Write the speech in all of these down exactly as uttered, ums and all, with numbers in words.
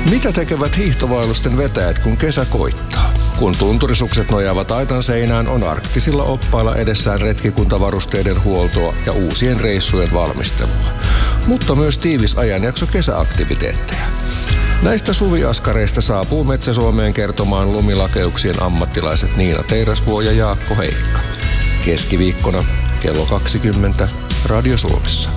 Mitä tekevät hiihtovaellusten vetäjät, kun kesä koittaa? Kun tunturisukset nojaavat aitan seinään, on arktisilla oppailla edessään retkikuntavarusteiden huoltoa ja uusien reissujen valmistelua. Mutta myös tiivis ajanjakso kesäaktiviteetteja. Näistä suviaskareista saapuu Metsä-Suomeen kertomaan lumilakeuksien ammattilaiset Niina Teirasvuo ja Jaakko Heikka. Keskiviikkona kello kaksikymmentä Radio Suomessa.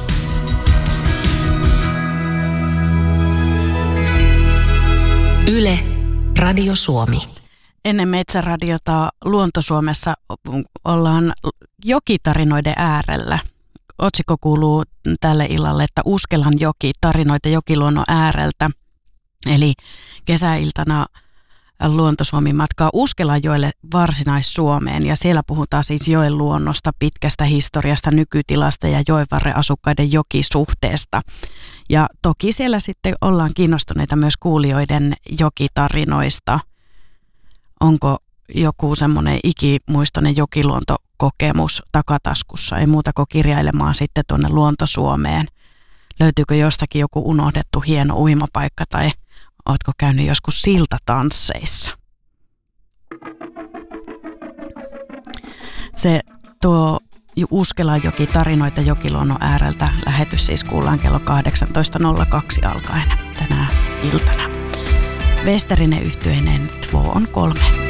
Yle, Radio Suomi. Ennen Metsäradiota Luonto-Suomessa ollaan jokitarinoiden äärellä. Otsikko kuuluu tälle illalle, että Uskelan joki, tarinoita jokiluonnon ääreltä. Eli kesäiltana Luonto-Suomi matkaa Uskelanjoelle Varsinais-Suomeen ja siellä puhutaan siis joen luonnosta, pitkästä historiasta, nykytilasta ja joenvarren asukkaiden jokisuhteesta. Ja toki siellä sitten ollaan kiinnostuneita myös kuulijoiden jokitarinoista. Onko joku semmoinen ikimuistoinen jokiluontokokemus takataskussa? Ei muuta kuin kirjailemaan sitten tuonne Luonto-Suomeen. Löytyykö jostakin joku unohdettu hieno uimapaikka tai ootko käynyt joskus siltatansseissa? Se tuo Uskelanjoki, tarinoita jokiluonnon ääreltä. Lähetys siis kuullaan kello kahdeksantoista nolla kaksi alkaen tänä iltana. Westerinen yhtyeineen Två on kolme.